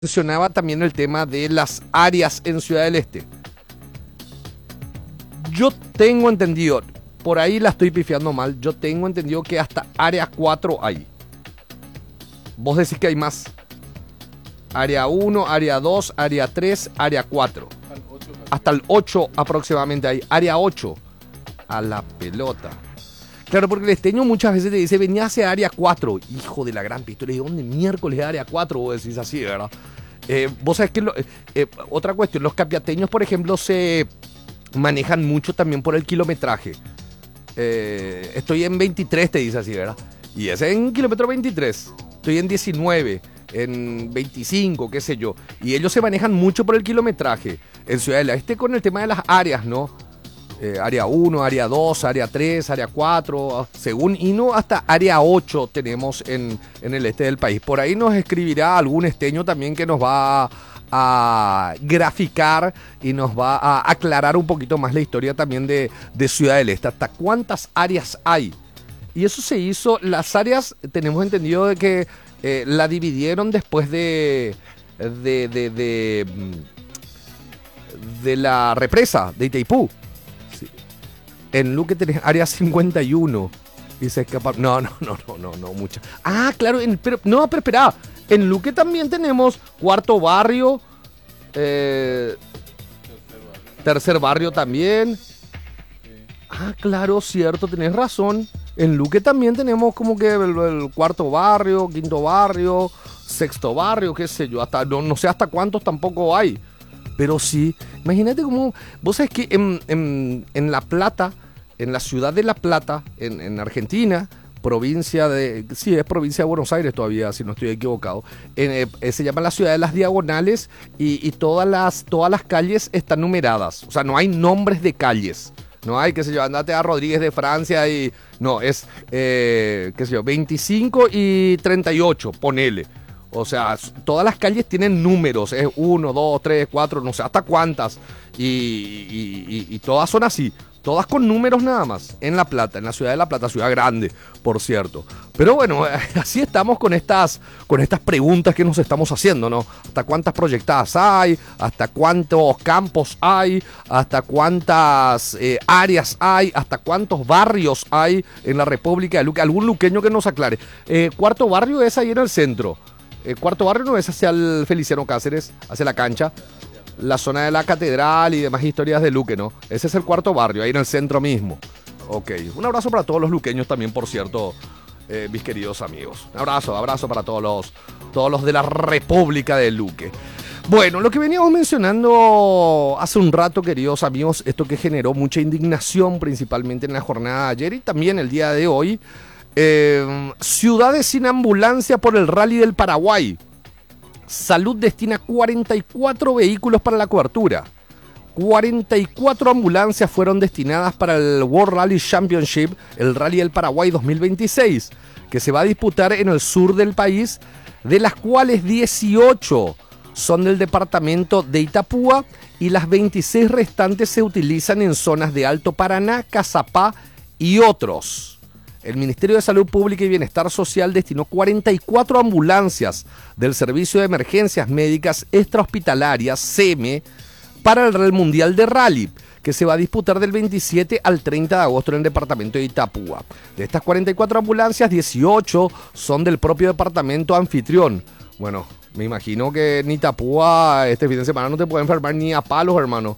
mencionaba también el tema de las áreas en Ciudad del Este. Yo tengo entendido, por ahí la estoy pifiando mal, yo tengo entendido que hasta área 4 hay. Vos decís que hay más. Área 1, área 2, área 3, área 4. Hasta el 8 aproximadamente hay. Área 8. A la pelota. Claro, porque el esteño muchas veces te dice, venía hacia área 4. Hijo de la gran pistola. ¿Y dónde miércoles es área 4? Vos decís así, ¿verdad? Vos sabés que otra cuestión, los capiateños, por ejemplo, se manejan mucho también por el kilometraje. Estoy en 23, te dice así, ¿verdad? Y es en kilómetro 23. Estoy en 19, en 25, qué sé yo. Y ellos se manejan mucho por el kilometraje. En Ciudad del Este con el tema de las áreas, ¿no? Área 1, área 2, área 3, área 4, según INO, hasta área 8 tenemos en el este del país. Por ahí nos escribirá algún esteño también que nos va a graficar y nos va a aclarar un poquito más la historia también de Ciudad del Este. ¿Hasta cuántas áreas hay? Y eso se hizo, las áreas, tenemos entendido de que la dividieron después de la represa de Itaipú. En Luque tenés área 51 y se escapa. No, mucha. Ah, claro, pero espera. En Luque también tenemos cuarto barrio, tercer barrio también. Ah, claro, cierto, tenés razón. En Luque también tenemos como que el cuarto barrio, quinto barrio, sexto barrio, qué sé yo. Hasta no sé hasta cuántos tampoco hay. Pero sí, imagínate cómo. Vos sabés que en La Plata, en la ciudad de La Plata, en Argentina, provincia de. Sí, es provincia de Buenos Aires todavía, si no estoy equivocado. Se llama la ciudad de las Diagonales y todas las calles están numeradas. O sea, no hay nombres de calles. No hay, qué sé yo, andate a Rodríguez de Francia y. No, es, qué sé yo, 25 y 38, ponele. O sea, todas las calles tienen números, es 1, 2, 3, 4, no sé hasta cuántas. Y todas son así, todas con números nada más. En La Plata, en la ciudad de La Plata, ciudad grande, por cierto. Pero bueno, así estamos con estas preguntas que nos estamos haciendo, ¿no? ¿Hasta cuántas proyectadas hay? ¿Hasta cuántos campos hay? ¿Hasta cuántas áreas hay? ¿Hasta cuántos barrios hay en la República de Luque? ¿Algún luqueño que nos aclare? Cuarto barrio es ahí en el centro. Cuarto barrio no es hacia el Feliciano Cáceres, hacia la cancha, la zona de la catedral y demás historias de Luque, ¿no? Ese es el cuarto barrio, ahí en el centro mismo. Ok, un abrazo para todos los luqueños también, por cierto, mis queridos amigos. Un abrazo para todos los de la República de Luque. Bueno, lo que veníamos mencionando hace un rato, queridos amigos, esto que generó mucha indignación principalmente en la jornada de ayer y también el día de hoy. Ciudades sin ambulancia por el Rally del Paraguay. Salud destina 44 vehículos para la cobertura. 44 ambulancias fueron destinadas para el World Rally Championship, el Rally del Paraguay 2026, que se va a disputar en el sur del país, de las cuales 18 son del departamento de Itapúa y las 26 restantes se utilizan en zonas de Alto Paraná, Cazapá y otros. El Ministerio de Salud Pública y Bienestar Social destinó 44 ambulancias del Servicio de Emergencias Médicas Extrahospitalarias, SEME, para el Mundial de Rally, que se va a disputar del 27 al 30 de agosto en el departamento de Itapúa. De estas 44 ambulancias, 18 son del propio departamento anfitrión. Bueno, me imagino que en Itapúa este fin de semana no te puede enfermar ni a palos, hermano.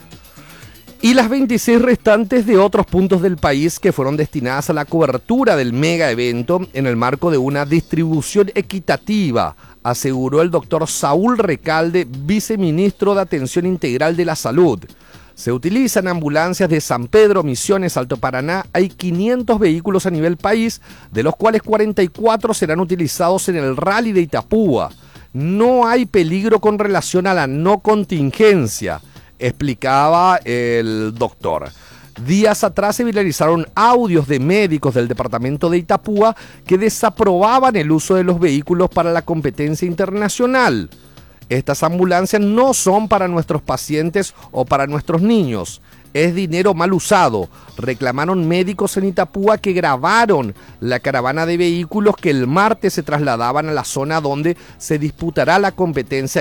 Y las 26 restantes de otros puntos del país que fueron destinadas a la cobertura del mega evento en el marco de una distribución equitativa, aseguró el doctor Saúl Recalde, viceministro de Atención Integral de la Salud. Se utilizan ambulancias de San Pedro, Misiones, Alto Paraná. Hay 500 vehículos a nivel país, de los cuales 44 serán utilizados en el Rally de Itapúa. No hay peligro con relación a la no contingencia, explicaba el doctor. Días atrás se viralizaron audios de médicos del departamento de Itapúa que desaprobaban el uso de los vehículos para la competencia internacional. Estas ambulancias no son para nuestros pacientes o para nuestros niños. es dinero mal usado. Reclamaron médicos en Itapúa que grabaron la caravana de vehículos que el martes se trasladaban a la zona donde se disputará la competencia